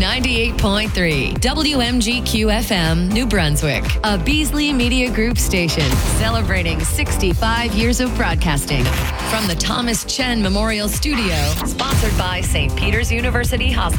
98.3 WMGQ-FM, New Brunswick, a Beasley Media Group station celebrating 65 years of broadcasting from the Thomas Chen Memorial Studio, sponsored by St. Peter's University Hospital.